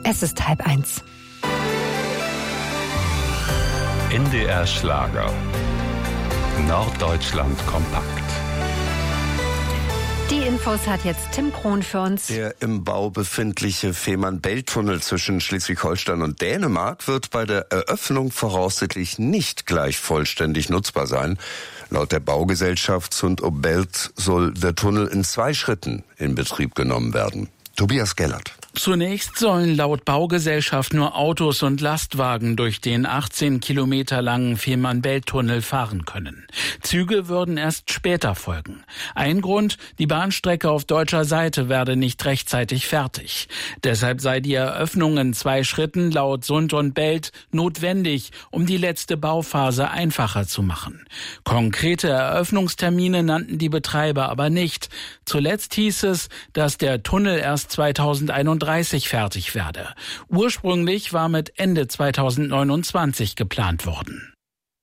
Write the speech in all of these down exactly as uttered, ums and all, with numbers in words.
Es ist halb eins. N D R Schlager. Norddeutschland kompakt. Die Infos hat jetzt Tim Krohn für uns. Der im Bau befindliche Fehmarn-Belt-Tunnel zwischen Schleswig-Holstein und Dänemark wird bei der Eröffnung voraussichtlich nicht gleich vollständig nutzbar sein. Laut der Baugesellschaft Sund og Bælt soll der Tunnel in zwei Schritten in Betrieb genommen werden. Tobias Gellert. Zunächst sollen laut Baugesellschaft nur Autos und Lastwagen durch den achtzehn Kilometer langen Fehmarn-Belt-Tunnel fahren können. Züge würden erst später folgen. Ein Grund, die Bahnstrecke auf deutscher Seite werde nicht rechtzeitig fertig. Deshalb sei die Eröffnung in zwei Schritten laut Sund og Bælt notwendig, um die letzte Bauphase einfacher zu machen. Konkrete Eröffnungstermine nannten die Betreiber aber nicht. Zuletzt hieß es, dass der Tunnel erst zweitausendeinunddreißig fertig werde. Ursprünglich war mit Ende zweitausendneunundzwanzig geplant worden.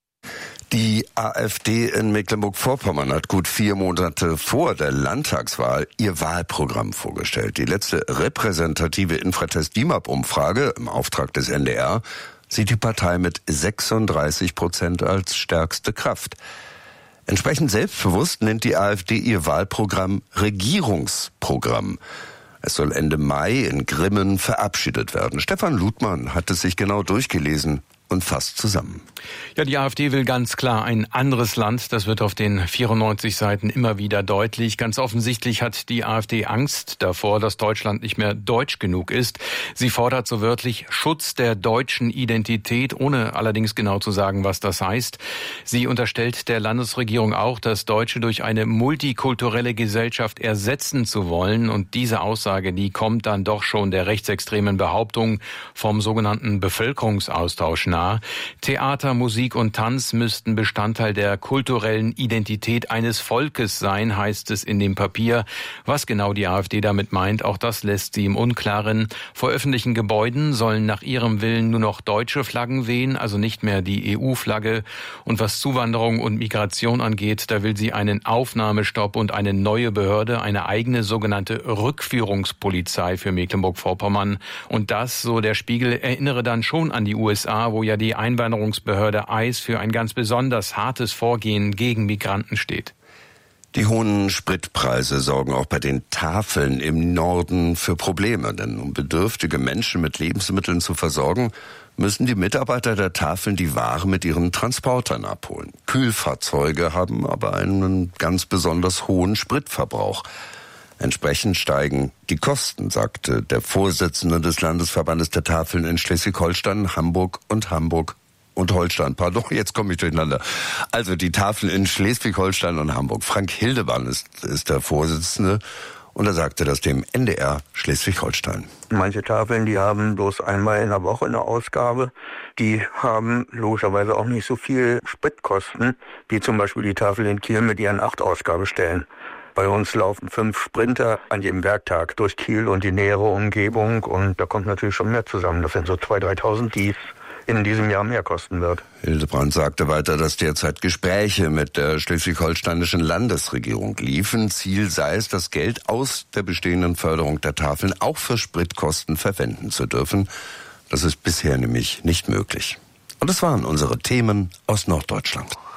Die AfD in Mecklenburg-Vorpommern hat gut vier Monate vor der Landtagswahl ihr Wahlprogramm vorgestellt. Die letzte repräsentative Infratest-D I M A P-Umfrage im Auftrag des N D R sieht die Partei mit sechsunddreißig Prozent als stärkste Kraft. Entsprechend selbstbewusst nennt die AfD ihr Wahlprogramm Regierungsprogramm. Es soll Ende Mai in Grimmen verabschiedet werden. Stefan Ludmann hat es sich genau durchgelesen und fasst zusammen. Ja, die AfD will ganz klar ein anderes Land. Das wird auf den vierundneunzig Seiten immer wieder deutlich. Ganz offensichtlich hat die AfD Angst davor, dass Deutschland nicht mehr deutsch genug ist. Sie fordert so wörtlich Schutz der deutschen Identität, ohne allerdings genau zu sagen, was das heißt. Sie unterstellt der Landesregierung auch, das Deutsche durch eine multikulturelle Gesellschaft ersetzen zu wollen. Und diese Aussage, die kommt dann doch schon der rechtsextremen Behauptung vom sogenannten Bevölkerungsaustausch nahe. Theater, Musik und Tanz müssten Bestandteil der kulturellen Identität eines Volkes sein, heißt es in dem Papier. Was genau die AfD damit meint, auch das lässt sie im Unklaren. Vor öffentlichen Gebäuden sollen nach ihrem Willen nur noch deutsche Flaggen wehen, also nicht mehr die E U-Flagge. Und was Zuwanderung und Migration angeht, da will sie einen Aufnahmestopp und eine neue Behörde, eine eigene sogenannte Rückführungspolizei für Mecklenburg-Vorpommern. Und das, so der Spiegel, erinnere dann schon an die U S A, wo ja die Einwanderungsbehörde I C E für ein ganz besonders hartes Vorgehen gegen Migranten steht. Die hohen Spritpreise sorgen auch bei den Tafeln im Norden für Probleme. Denn um bedürftige Menschen mit Lebensmitteln zu versorgen, müssen die Mitarbeiter der Tafeln die Ware mit ihren Transportern abholen. Kühlfahrzeuge haben aber einen ganz besonders hohen Spritverbrauch. Entsprechend steigen die Kosten, sagte der Vorsitzende des Landesverbandes der Tafeln in Schleswig-Holstein, Hamburg und Hamburg und Holstein. Pardon, jetzt komme ich durcheinander. Also die Tafeln in Schleswig-Holstein und Hamburg. Frank Hildebrand ist, ist der Vorsitzende und er sagte das dem N D R Schleswig-Holstein. Manche Tafeln, die haben bloß einmal in der Woche eine Ausgabe. Die haben logischerweise auch nicht so viel Spritkosten, wie zum Beispiel die Tafel in Kiel mit ihren acht Ausgabestellen. Bei uns laufen fünf Sprinter an jedem Werktag durch Kiel und die nähere Umgebung und da kommt natürlich schon mehr zusammen. Das sind so zweitausend, dreitausend, die es in diesem Jahr mehr kosten wird. Hildebrand sagte weiter, dass derzeit Gespräche mit der schleswig-holsteinischen Landesregierung liefen. Ziel sei es, das Geld aus der bestehenden Förderung der Tafeln auch für Spritkosten verwenden zu dürfen. Das ist bisher nämlich nicht möglich. Und das waren unsere Themen aus Norddeutschland.